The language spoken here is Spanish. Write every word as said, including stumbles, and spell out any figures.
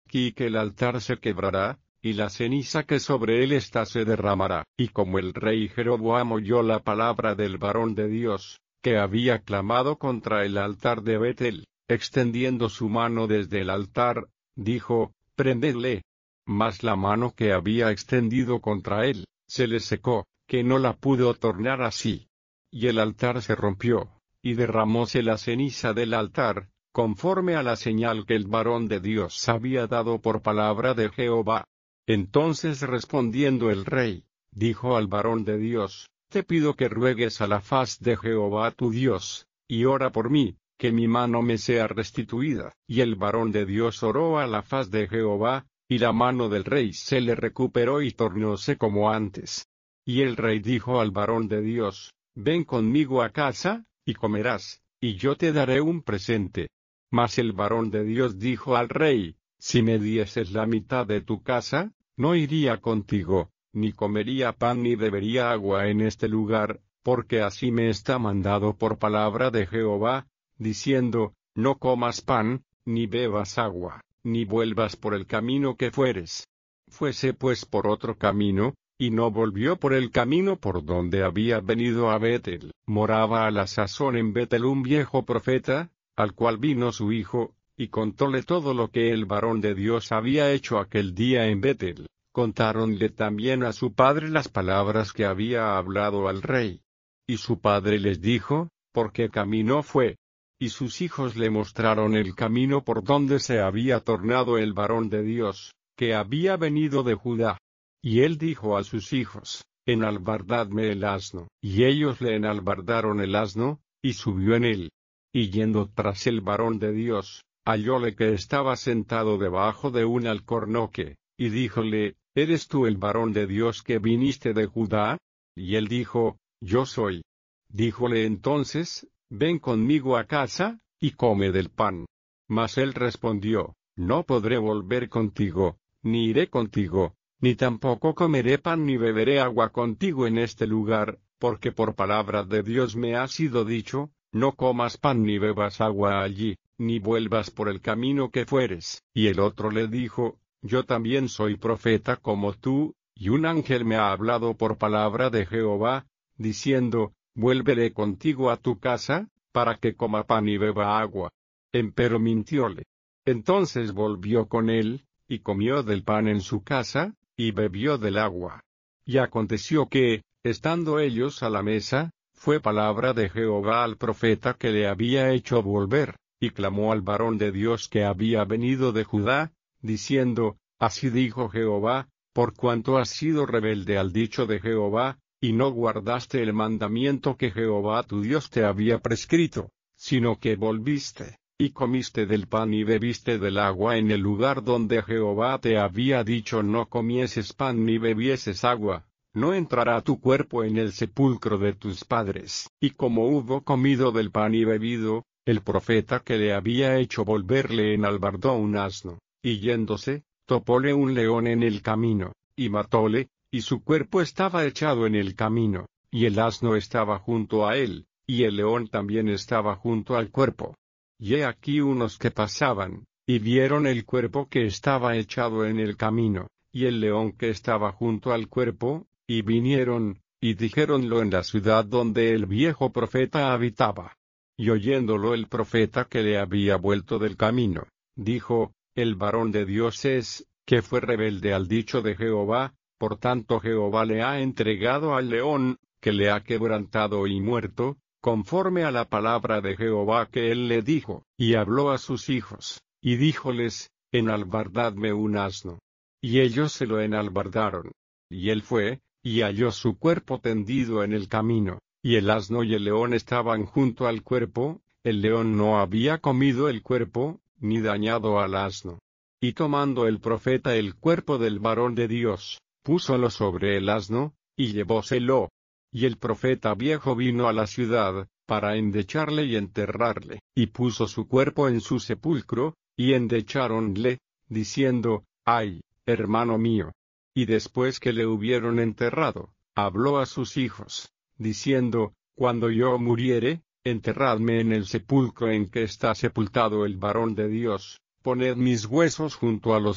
aquí que el altar se quebrará, y la ceniza que sobre él está se derramará. Y como el rey Jeroboam oyó la palabra del varón de Dios, que había clamado contra el altar de Betel, extendiendo su mano desde el altar, dijo, prendedle. Mas la mano que había extendido contra él, se le secó, que no la pudo tornar así. Y el altar se rompió, y derramóse la ceniza del altar, conforme a la señal que el varón de Dios había dado por palabra de Jehová. Entonces respondiendo el rey, dijo al varón de Dios, te pido que ruegues a la faz de Jehová tu Dios, y ora por mí, que mi mano me sea restituida. Y el varón de Dios oró a la faz de Jehová, y la mano del rey se le recuperó y tornóse como antes. Y el rey dijo al varón de Dios, ven conmigo a casa, y comerás, y yo te daré un presente. Mas el varón de Dios dijo al rey, si me dieses la mitad de tu casa, no iría contigo, ni comería pan ni bebería agua en este lugar, porque así me está mandado por palabra de Jehová, diciendo, no comas pan, ni bebas agua, ni vuelvas por el camino que fueres. Fuese pues por otro camino, y no volvió por el camino por donde había venido a Betel. Moraba a la sazón en Betel un viejo profeta, al cual vino su hijo, y contóle todo lo que el varón de Dios había hecho aquel día en Betel. Contáronle también a su padre las palabras que había hablado al rey. Y su padre les dijo, ¿por qué camino fue? Y sus hijos le mostraron el camino por donde se había tornado el varón de Dios, que había venido de Judá. Y él dijo a sus hijos, enalbardadme el asno. Y ellos le enalbardaron el asno, y subió en él. Y yendo tras el varón de Dios, hallóle que estaba sentado debajo de un alcornoque, y díjole, ¿eres tú el varón de Dios que viniste de Judá? Y él dijo, yo soy. Díjole entonces, ven conmigo a casa, y come del pan. Mas él respondió, no podré volver contigo, ni iré contigo, ni tampoco comeré pan ni beberé agua contigo en este lugar, porque por palabra de Dios me ha sido dicho, no comas pan ni bebas agua allí, ni vuelvas por el camino que fueres. Y el otro le dijo, yo también soy profeta como tú, y un ángel me ha hablado por palabra de Jehová, diciendo, vuélvele contigo a tu casa, para que coma pan y beba agua. Empero mintióle. Entonces volvió con él, y comió del pan en su casa, y bebió del agua. Y aconteció que, estando ellos a la mesa, fue palabra de Jehová al profeta que le había hecho volver, y clamó al varón de Dios que había venido de Judá, diciendo, así dijo Jehová, por cuanto has sido rebelde al dicho de Jehová, y no guardaste el mandamiento que Jehová tu Dios te había prescrito, sino que volviste, y comiste del pan y bebiste del agua en el lugar donde Jehová te había dicho no comieses pan ni bebieses agua, no entrará tu cuerpo en el sepulcro de tus padres. Y como hubo comido del pan y bebido, el profeta que le había hecho volver le enalbardó un asno, y yéndose, topóle un león en el camino, y matóle, y su cuerpo estaba echado en el camino, y el asno estaba junto a él, y el león también estaba junto al cuerpo. Y he aquí unos que pasaban, y vieron el cuerpo que estaba echado en el camino, y el león que estaba junto al cuerpo, y vinieron, y dijéronlo en la ciudad donde el viejo profeta habitaba. Y oyéndolo el profeta que le había vuelto del camino, dijo, el varón de Dios es, que fue rebelde al dicho de Jehová, por tanto Jehová le ha entregado al león, que le ha quebrantado y muerto, conforme a la palabra de Jehová que él le dijo. Y habló a sus hijos, y díjoles, enalbardadme un asno. Y ellos se lo enalbardaron. Y él fue, y halló su cuerpo tendido en el camino, y el asno y el león estaban junto al cuerpo, el león no había comido el cuerpo, ni dañado al asno. Y tomando el profeta el cuerpo del varón de Dios, púsolo sobre el asno, y llevóselo. Y el profeta viejo vino a la ciudad, para endecharle y enterrarle, y puso su cuerpo en su sepulcro, y endecháronle, diciendo, ay, hermano mío. Y después que le hubieron enterrado, habló a sus hijos, diciendo, cuando yo muriere, enterradme en el sepulcro en que está sepultado el varón de Dios, poned mis huesos junto a los